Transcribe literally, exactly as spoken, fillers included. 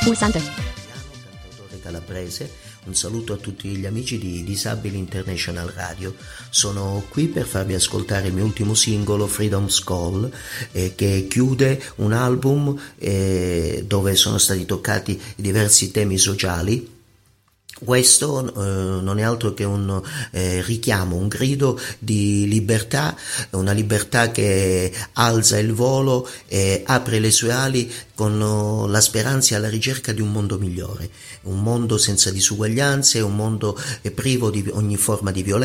Pulsante. Cantautore calabrese, un saluto a tutti gli amici di Disabili International Radio. Sono qui per farvi ascoltare il mio ultimo singolo, Freedom's Call, eh, che chiude un album eh, dove sono stati toccati diversi temi sociali. Questo eh, non è altro che un eh, richiamo, un grido di libertà, una libertà che alza il volo e apre le sue ali con la speranza alla ricerca di un mondo migliore, un mondo senza disuguaglianze, un mondo privo di ogni forma di violenza.